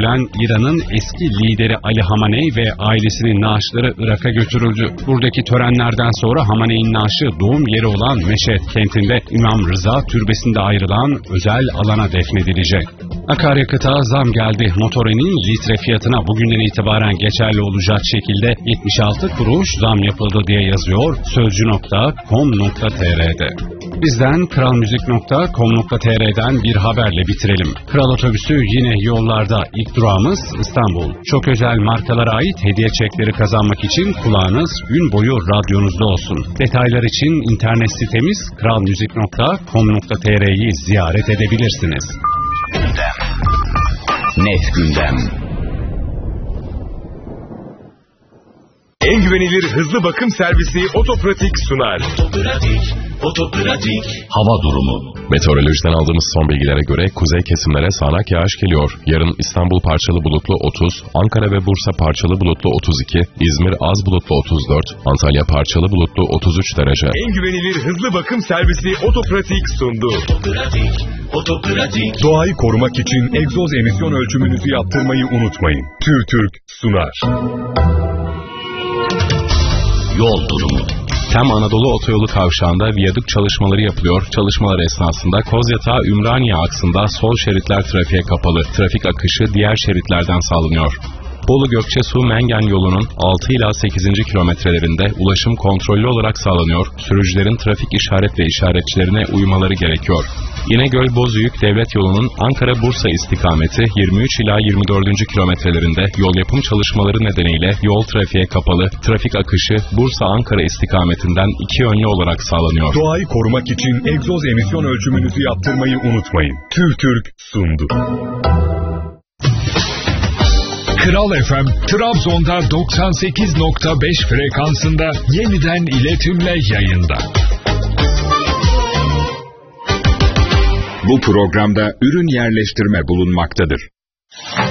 öldürülen İran'ın eski lideri Ali Hamaney ve ailesinin naaşları Irak'a götürüldü. Buradaki törenlerden sonra Hamaney'in naaşı doğum yeri olan Meşhed kentinde İmam Rıza Türbesi'nde ayrılan özel alana defnedilecek. Akaryakıta zam geldi. Motorinin litre fiyatına bugünden itibaren geçerli olacak şekilde 76 kuruş zam yapıldı diye yazıyor Sözcü.com.tr'de. Bizden kralmuzik.com.tr'den bir haberle bitirelim. Kral Otobüsü yine yollarda. İlk durağımız İstanbul. Çok özel markalara ait hediye çekleri kazanmak için kulağınız gün boyu radyonuzda olsun. Detaylar için internet sitemiz kralmuzik.com.tr'yi ziyaret edebilirsiniz. Net gündem. En güvenilir hızlı bakım servisi Otopratik sunar. Otopratik. Hava durumu. Meteorolojiden aldığımız son bilgilere göre kuzey kesimlere sağanak yağış geliyor. Yarın İstanbul parçalı bulutlu 30, Ankara ve Bursa parçalı bulutlu 32, İzmir az bulutlu 34, Antalya parçalı bulutlu 33 derece. En güvenilir hızlı bakım servisi Otopratik sundu. Otopratik. Doğayı korumak için egzoz emisyon ölçümünüzü yaptırmayı unutmayın. TÜRTÜRK sunar. Yol durumu. Tem Anadolu Otoyolu kavşağında viyadük çalışmaları yapılıyor. Çalışmalar esnasında Kozyatağı Ümraniye aksında sol şeritler trafiğe kapalı. Trafik akışı diğer şeritlerden sağlanıyor. Bolu Gökçesu Mengen yolunun 6 ila 8. kilometrelerinde ulaşım kontrollü olarak sağlanıyor. Sürücülerin trafik işaret ve işaretçilerine uymaları gerekiyor. İnegöl Bozüyük Devlet yolunun Ankara-Bursa istikameti 23 ila 24. kilometrelerinde yol yapım çalışmaları nedeniyle yol trafiğe kapalı. Trafik akışı Bursa-Ankara istikametinden iki yönlü olarak sağlanıyor. Doğayı korumak için egzoz emisyon ölçümünüzü yaptırmayı unutmayın. TÜRTÜRK sundu. Kral FM, Trabzon'da 98.5 frekansında yeniden iletimle yayında. Bu programda ürün yerleştirme bulunmaktadır.